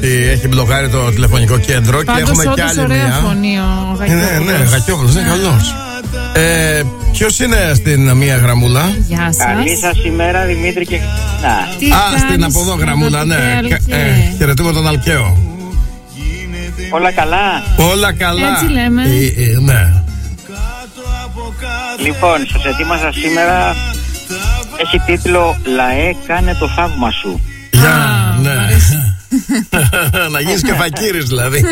ότι έχει μπλοκάρει το τηλεφωνικό κέντρο. Πάντως, και έχουμε κι άλλη ωραία μία. φωνή ο Γακιόπουλος. Ναι, Γακιόπουλος είναι καλός. Ποιος είναι στην μία γραμμούλα? Γεια σας. Καλή σας ημέρα, Δημήτρη και Χριστίνα. Στην από εδώ γραμμούλα, ναι. Χαιρετούμε τον Αλκαίο. Όλα καλά? Όλα καλά. Έτσι λέμε. Ναι. Λοιπόν, σας ετοίμασα σήμερα. Έχει τίτλο «Λαέ, κάνε το θαύμα σου». Ναι. Να γίνεις και φακύρης δηλαδή.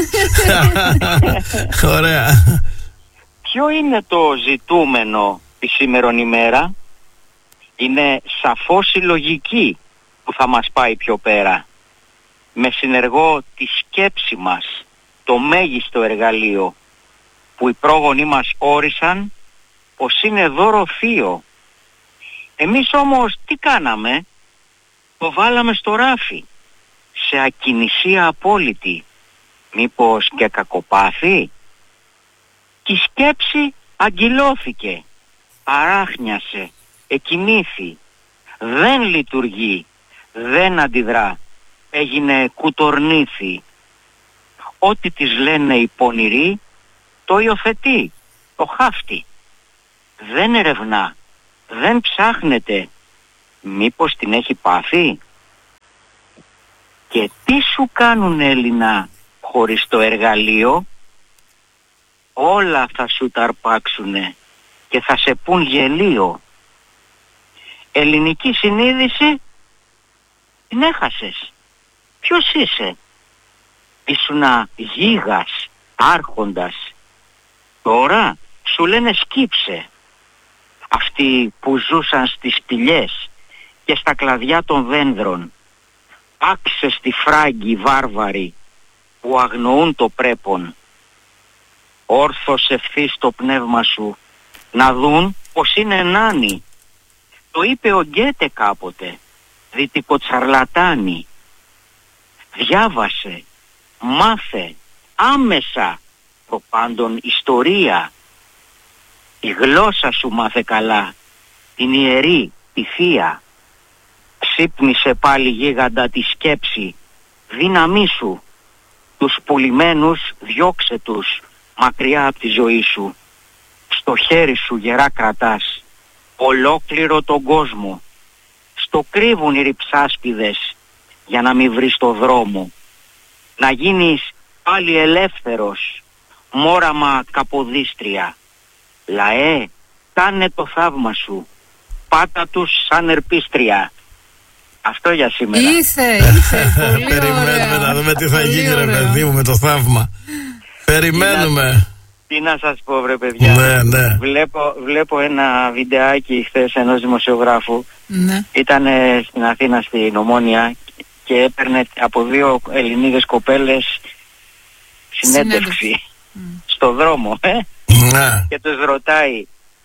Ωραία. Ποιο είναι το ζητούμενο τη σήμερον ημέρα? Είναι σαφώς η λογική που θα μας πάει πιο πέρα. Με συνεργό τη σκέψη μας, το μέγιστο εργαλείο που οι πρόγονοί μας όρισαν πως είναι δώρο θείο. Εμείς όμως τι κάναμε? Το βάλαμε στο ράφι, σε ακινησία απόλυτη. Μήπως και κακοπάθη? Και η σκέψη αγκυλώθηκε, αράχνιασε, εκοιμήθη. Δεν λειτουργεί, δεν αντιδρά, έγινε κουτορνήθη. Ό,τι της λένε οι πονηροί, το υιοθετεί, το χάφτει. Δεν ερευνά, δεν ψάχνεται. Μήπως την έχει πάθει? Και τι σου κάνουν, Έλληνα, χωρίς το εργαλείο? Όλα θα σου τα αρπάξουνε και θα σε πουν γελίο. Ελληνική συνείδηση την έχασες. Ποιος είσαι? Ήσουνα γίγας, άρχοντας. Τώρα σου λένε σκύψε. Αυτοί που ζούσαν στις σπηλιές και στα κλαδιά των δένδρων. Άξε στη φράγκη βάρβαροι που αγνοούν το πρέπον. Όρθος ευθύς το πνεύμα σου να δουν πως είναι νάνι. Το είπε ο Γκέτε κάποτε, δυτικό τσαρλατάνι. Διάβασε, μάθε, άμεσα, προπάντων ιστορία. Η γλώσσα σου μάθε καλά, την ιερή, τη θεία. Ξύπνησε πάλι γίγαντα τη σκέψη, δύναμή σου. Τους πουλημένους διώξε τους μακριά από τη ζωή σου. Στο χέρι σου γερά κρατάς ολόκληρο τον κόσμο. Στο κρύβουν οι ρυψάσπιδες για να μην βρεις το δρόμο. Να γίνεις πάλι ελεύθερος, μόραμα καποδίστρια. Λαέ, κάνε το θαύμα σου, πάτα τους σαν ερπίστρια. Αυτό για σήμερα. Πολύ περιμένουμε να δούμε τι θα γίνει, ωραία. ρε παιδί μου, με το θαύμα. Περιμένουμε. Τι να σας πω, βρε παιδιά. Ναι. Βλέπω ένα βιντεάκι χθες ενός δημοσιογράφου. Ναι. Ήταν στην Αθήνα, στην Ομόνια, και έπαιρνε από 2 Ελληνίδες κοπέλες συνέντευξη στο δρόμο. Ναι. Και τους ρωτάει,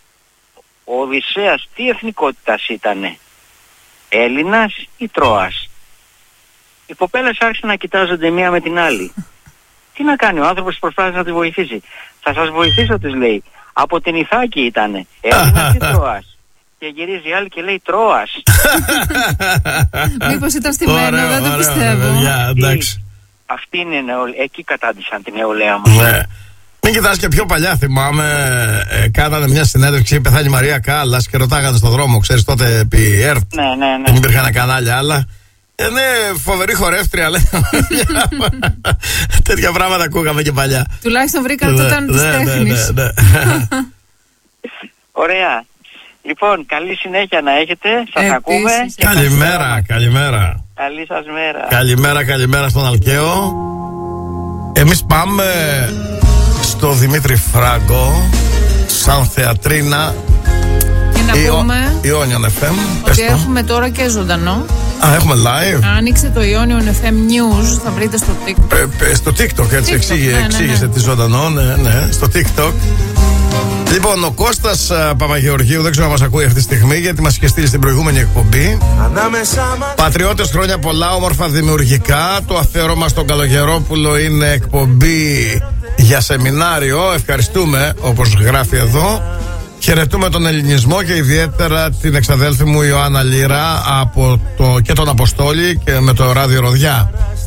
ο Οδυσσέας τι εθνικότητας ήτανε? Έλληνας ή Τρώας? Οι κοπέλες άρχισαν να κοιτάζονται μία με την άλλη. Τι να κάνει, ο άνθρωπος προσπάθησε να τις βοηθήσει. Θα σας βοηθήσω, τους λέει. Από την Ιθάκη ήτανε. Έλληνας ή Τρώας? Και γυρίζει η άλλη και λέει Τρώας. Μήπως ήταν στημένο, δεν το πιστεύω. Αυτή είναι εκεί κατάντησαν την νεολαία μας. Ναι. Μην κοιτάς, και πιο παλιά θυμάμαι, κάνανε μια συνέντευξη, πεθάνει η Μαρία Κάλλας και ρωτάγανε στον δρόμο, ξέρεις, τότε επί ΕΡΤ. Ναι. Δεν υπήρχαν κανάλια άλλα. Ναι, φοβερή χορεύτρια, λέει. Τέτοια πράγματα ακούγαμε και παλιά. Τουλάχιστον βρήκαν τότε της τέχνης. Ναι. Ωραία. Λοιπόν, καλή συνέχεια να έχετε. Σας ακούμε. Καλημέρα. Καλή σας μέρα. Καλημέρα στον Αλκαίο. Εμείς πάμε στο Δημήτρη Φράγκο, σαν θεατρίνα. Και να πούμε Ionion FM. ότι έχουμε τώρα και ζωντανό. Έχουμε live. Άνοιξε το Ionion FM News, θα βρείτε στο TikTok. Στο TikTok, έτσι εξήγησε τη ζωντανό, ναι, στο TikTok. Λοιπόν, ο Κώστας Παπαγεωργίου, δεν ξέρω αν μας ακούει αυτή τη στιγμή, γιατί μας είχε στείλει στην προηγούμενη εκπομπή. Πατριώτες, χρόνια πολλά, όμορφα δημιουργικά. Το αφιέρωμα στον Καλογερόπουλο είναι εκπομπή για σεμινάριο. Ευχαριστούμε, όπως γράφει εδώ. Χαιρετούμε τον ελληνισμό και ιδιαίτερα την εξαδέλφη μου Ιωάννα Λύρα και τον Αποστόλη και με το Ράδιο Ροδιά.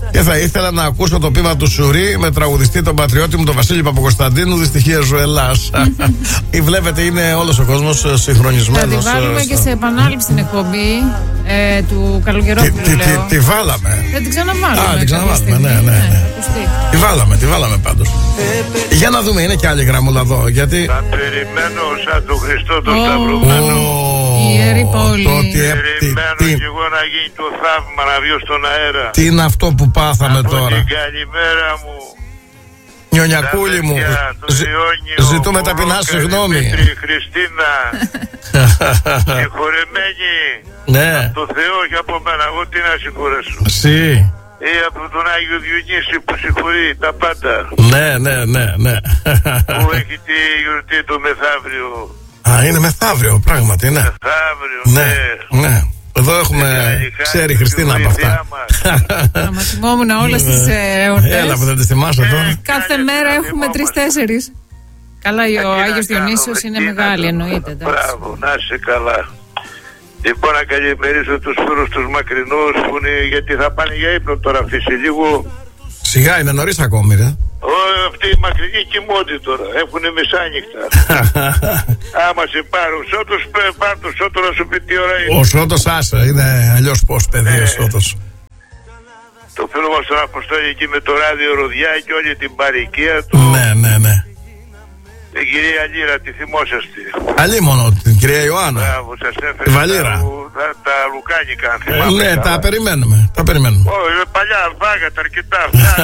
Και θα ήθελα να ακούσω το πείμα του Σουρί με τραγουδιστή τον πατριώτη μου τον Βασίλη Παπακοσταντίνου. Δυστυχία Ζουελάς. Ή βλέπετε είναι όλος ο κόσμος συγχρονισμένος. Θα τη βάλουμε και σε επανάληψη στην εκπομπή του Καλογερόπουλου. Τη βάλαμε. Θα την ξαναβάλουμε. Την ξαναβάλουμε, ναι. Τη βάλαμε πάντως. Για να δούμε, είναι και άλλη γραμμούλα εδώ. Γιατί... Θα περιμένω σαν τον Χριστό τον Σταυρωμένο. Η Ιερή Πόλη. Περιμένω κι εγώ να γίνει το θαύμα, να βγω στον αέρα. Τι είναι αυτό που πάθαμε τώρα. Την καλημέρα μου. Νιονιακούλη μου, ζητούμε ταπεινά συγγνώμη. Χριστίνα, συγχωρεμένη. Ναι. Το Θεό και από μένα, εγώ τι να συγχωρέσω. Εσύ. Ή από τον Άγιο Διονύση που συγχωρεί τα πάντα. Ναι. Που έχει τη γιορτή του μεθαύριο. Α, είναι μεθαύριο, πράγματι, ναι. Μεθαύριο, ναι. Εδώ έχουμε, ξέρει η Χριστίνα από αυτά. Να μα θυμόμουν όλες τις εορτές. Έλα που δεν τις θυμάσαι τώρα. Κάθε μέρα έχουμε 3-4. Καλά, ο Άγιος Διονύσιος είναι μεγάλη, εννοείται. Μπράβο, να είσαι καλά. Λοιπόν, να καλημερίσω τους φίλους τους μακρινούς που είναι, γιατί θα πάνε για ύπνο τώρα αυτοί σε λίγο. Σιγά, είναι νωρίς ακόμη, ρε. Αυτοί οι μακρινοί κοιμώνται τώρα, έχουνε μεσάνυχτα. Άμα σε πάρουν Σώτος, πάρουν το Σώτο να σου πει τι ώρα είναι. Ο Σώτος άσε, είναι αλλιώς πώς παιδί ο Σώτος. Το φίλο μας τον Αποστόλη εκεί με το ράδιο Ροδιά και όλη την παροικία του. Ναι. Την κυρία Λύρα, τη θυμόσαστε. Αλλήμονο, την κυρία Ιωάννα. Μπράβο, σας έφερε τη Βαλήρα. Τα λουκάνικα, αν θυμάμαι. Ναι, καλά. τα περιμένουμε. Όχι, είναι παλιά αλφάγατα, αρκετά.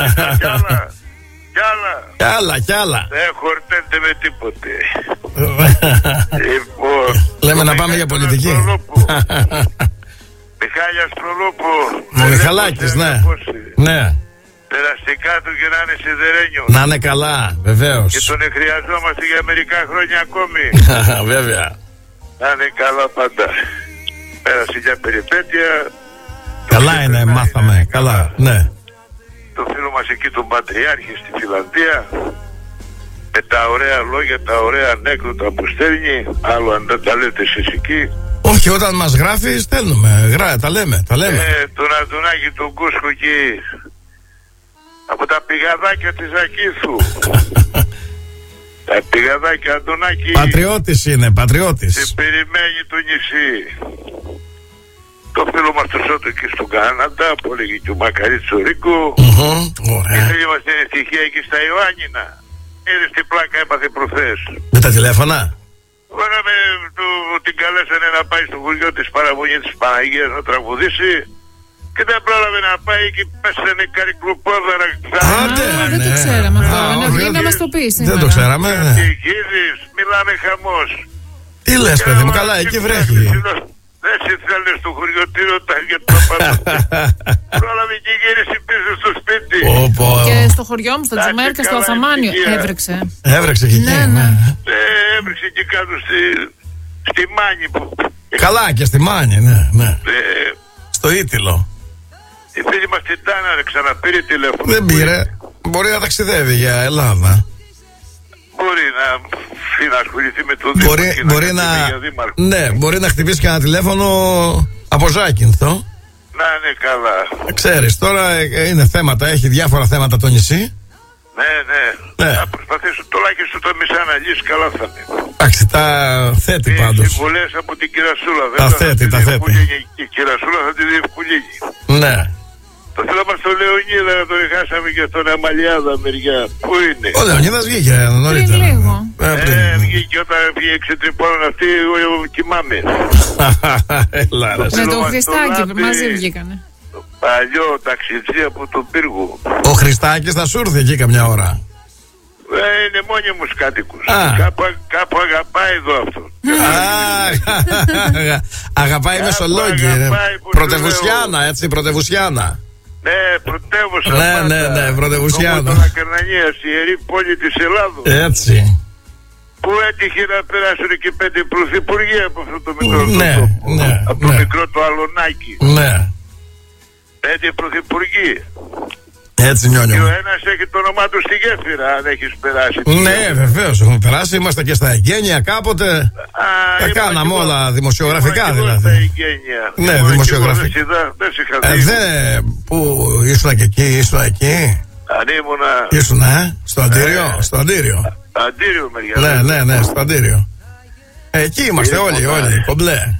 Κι άλλα. Δεν χορτένται με τίποτε. Λοιπόν, λέμε να πάμε για πολιτική. Μιχάλη Αστρολόπου. Ο Μιχαλάκης, ναι. Περαστικά του και να είναι σιδερένιος. Να είναι καλά, βεβαίως. Και τον χρειαζόμαστε για μερικά χρόνια ακόμη. Βέβαια. Να είναι καλά πάντα. Πέρασε για περιπέτεια. Καλά είναι, μάθαμε. Καλά, ναι. Το φίλο μας εκεί τον Πατριάρχη στη Φιλανδία. Με τα ωραία λόγια, τα ωραία ανέκδοτα που στέλνει. Άλλο αν δεν τα λέτε εσείς εκεί. Όχι, όταν μας γράφει στέλνουμε. Τα λέμε. Τον Αντωνάκη τον Κούσκο εκεί. Από τα πηγαδάκια της Ακήθου. Τα πηγαδάκια Αντωνάκη. Πατριώτης είναι, πατριώτης. Σε περιμένει το νησί. Το φίλο μας το Σώτο εκεί στον Καναδά που έλεγε και ο Μακαρίτσο Ρίκο. Ωραία. Και θέλει μας την ευτυχία εκεί στα Ιωάννινα. Είδες τι πλάκα έπαθε προχθές. Με τα τηλέφωνα. Ωραία, την καλέσανε να πάει στο χωριό της παραβολή της Παναγίας να τραγουδήσει. Και δεν πρόλαβε να πάει και πέσανε καρυκλοπόδαρα. Δεν το ξέραμε αυτό. Να μας το πεις. Δεν το ξέραμε. Μιλάμε χαμός. Τι λες παιδί μου, καλά, εκεί βρέχει. Δεν σε θέλει στο χωριοτήριο τα για το πάνω. Πρόλαβε και γύρισε πίσω στο σπίτι. Και στο χωριό μου, στο Τζιμέρ και στο Αθαμάνιο έβρεξε. Έβρεξε και εκεί. Ναι. Έβρεξε και κάτω στη Μάνη. Καλά, και στη Μάνη, ναι. Στο Ήτυλο. Η φίλη μας την Τάνα ξαναπήρε τηλέφωνο. Δεν πήρε. Μπορεί να ταξιδεύει για Ελλάδα. Μπορεί να ασχοληθεί με το Δήμο. Μπορεί να χτυπήσει και ένα τηλέφωνο από Ζάκυνθο. Να είναι καλά. Ξέρεις, τώρα είναι θέματα, έχει διάφορα θέματα το νησί. Ναι. Θα προσπαθήσω τουλάχιστον το μισά να λύσει, καλά θα είναι. Εντάξει, τα θέτει πάντως. Συμβουλές από την Κυρασούλα. Τα θέτει. Η Κυρασούλα θα τη διευκολύνει. Ναι. Το θέλω μας τον Λεωνίδα να τον χάσαμε και στον Αμαλιάδα μεριά. Πού είναι? Ο Λεωνίδας βγήκε νωρίτερα. Πριν λίγο. Βγήκε όταν βγήκε ξετρυπώνουν αυτοί, εγώ κοιμάμαι. Με τον Χριστάκη μαζί βγήκανε. Παλιό ταξιτζή από τον πύργο. Ο Χριστάκης θα σου έρθει εκεί καμιά ώρα. Είναι μόνιμους κάτοικους. Κάπου αγαπάει εδώ αυτό. Αγαπάει Μεσολόγγι. Πρωτευουσιάνα, έτσι, πρωτευουσιάνα. Ναι, πρωτεύουσα. Ναι, πρωτευουσιάνα. Όπως τον Ακρανανίας, η ιερή πόλη της Ελλάδος. Έτσι. Που έτυχε να περάσουν και 5 πρωθυπουργοί από αυτό το μικρό από το μικρό το Αλωνάκι. Ναι. 5 πρωθυπουργοί. Έτσι, Νιόνιο. Και ο ένας έχει το όνομά του στη γέφυρα, αν έχεις περάσει. Ναι, βεβαίως έχουμε περάσει. Είμαστε και στα εγγένεια κάποτε. Τα κάναμε όλα δημοσιογραφικά δηλαδή. Στα εγγένεια. Ναι, δημοσιογραφικά. Δεν σε είχα δει. Που ήσουν και εκεί, ήσουν εκεί. Αν ήμουνα. Ήσουν, στο Αντίριο. Στο Αντίριο. Αντίριο μεριά. Ναι, στο Αντίριο. Εκεί είμαστε όλοι, κομπλέ.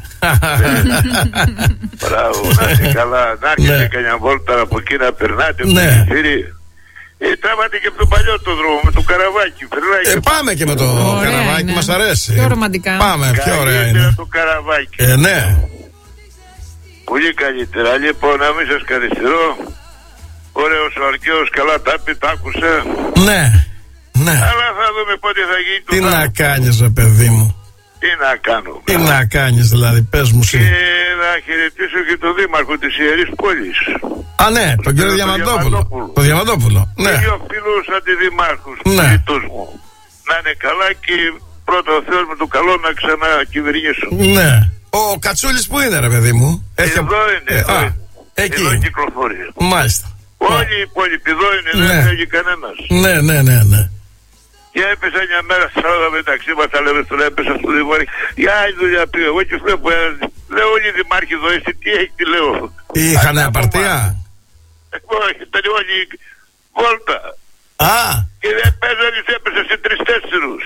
Μπράβο, να είσαι καλά. Να έρχεται κανένα βόλτα από εκεί να περνάτε. Ναι. Τράβατε και από το παλιό το δρόμο με το καραβάκι. Πάμε και με το καραβάκι, μας αρέσει. Πιο ρομαντικά. Πάμε, πιο ωραία είναι. Το καραβάκι. Ναι. Πολύ καλύτερα. Λοιπόν, να μην σας καθυστερώ. Ωραίος ο αρχαίος, καλά τα πει, τα άκουσα. Ναι. Αλλά θα δούμε πότε θα γίνει το Τι πράγμα. να κάνεις, ρε παιδί μου. Τι να κάνω. Τι να κάνεις δηλαδή, πες μου Και να χαιρετήσω και τον δήμαρχο της Ιερής Πόλης. Α, ναι, τον κύριο Διαμαντόπουλο. Το Διαμαντόπουλο, ναι. Και δύο φίλους αντιδημάρχους, Ναι. φίλους μου. Να είναι καλά και πρώτα ο Θεός με το καλό να ξανακυβερνήσουν. Ναι. Ο Κατσούλης που είναι, ρε παιδί μου. Εδώ είναι. Εκεί. Εδώ κυκλοφορεί. Μάλιστα. Όλοι οι υπόλοιποι εδώ είναι, Ναι. δεν φεύγει κανένας. Ναι. Και έπεσα μια μέρα στα όλα μεταξύ μας, τα λέμε στον έπεσα στο δημάρχη. Για άλλη δουλειά πήγα, εγώ και βλέπω έναν. Λέω όλοι οι δημάρχοι εδώ, εσύ τι έχει, τι λέω. Είχανε απαρτία. Όχι, ήταν όλοι βόλτα. Α. Και δεν παίζανε, έπεσα σε 3-4.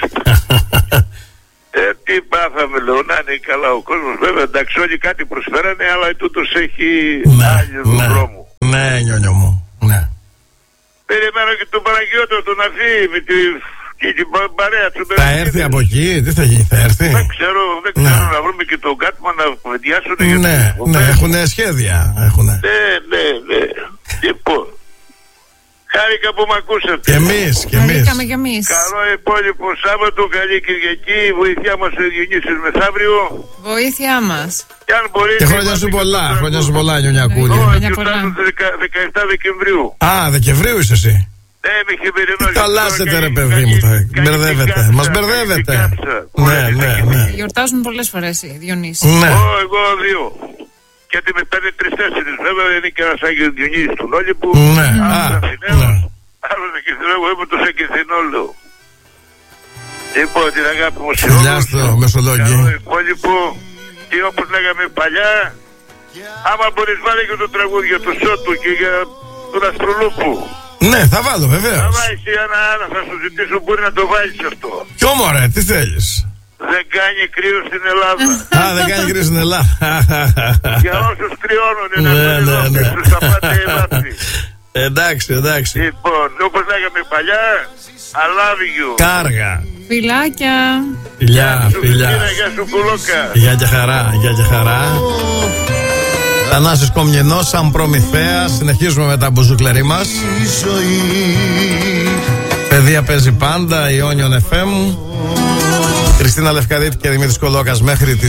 Τι πάθαμε, λέω, να είναι καλά ο κόσμος. Βέβαια, εντάξει, όλοι κάτι προσφέρανε, αλλά τούτος έχει άλλο δρόμο. Ναι, Νιόνιο μου. Ναι. Περιμένω και τον Παναγιώτο τον αφή με την παρέα του. Θα έρθει από εκεί, τι θα γίνει, θα έρθει. Δεν ξέρω να βρούμε και τον Κάτμα να κουβεντιάσουν. Ναι, έχουν σχέδια. Ναι. Λοιπόν, χάρηκα που μ' ακούσατε. Και εμείς. Χαρήκαμε κι εμείς. Καλό υπόλοιπο Σάββατο, καλή Κυριακή, βοηθιά μας ο Διονύσης μεθαύριο. Βοήθειά μας. Και αν μπορείτε. Και χρόνια σου πολλά, Νιονιακούλη. Χρόνια πολλά. 17 Δεκεμβρίου. Α, Δεκεμβρίου είσαι εσύ. Ναι, είμαι χειμερινός. Τι αλλάζετε, ρε παιδί μου, μπερδεύετε. Μας μπερδεύετε. Ναι. Γιορτάζουν πολλές φορές οι Διονύσης. Ναι. Εγώ 2. Γιατί με παίρνει 3-4. Βέβαια είναι και ένας Άγιος Διονύσης του Νόλη που. Ναι. Άλλος Ακυθινό, εγώ είμαι τους Ακυθινό, λέω. Λοιπόν, την αγάπη μου σε Φιλιά όλους. στο Μεσολόγγι. Καλό υπόλοιπο. Και όπως λέγαμε παλιά, άμα μπορείς βάλε και το τραγούδι για το Σότου και για τον Αστρολούπου. Ναι, θα βάλω βεβαίως. Θα βάλεις ένα, θα σου ζητήσω, μπορεί να το βάλεις αυτό. Ποιο μωρέ, τι θέλεις. Δεν κάνει κρύο στην Ελλάδα. Α, δεν κάνει κρύο στην Ελλάδα. Για όσους κρυώνουν είναι Ναι. στους σταματέ ελάφι. Εντάξει. Λοιπόν, όπως λέγαμε παλιά, I love you. Κάργα. Φιλάκια. Φιλιά. Γεια σου Κουλόκα. Γεια και χαρά. Θανάσης Κομνηνός, σαν Προμηθέας. Συνεχίζουμε με τα μπουζουκλερί μας. Παιδεία παίζει πάντα, Ιόνιον FM. Χριστίνα Λευκαδίτη και Δημήτρης Κολόκας μέχρι τις